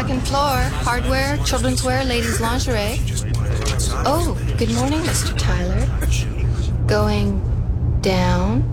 second floor. Hardware, children's wear, ladies' lingerie. Oh, good morning, Mr. Tyler. Going down.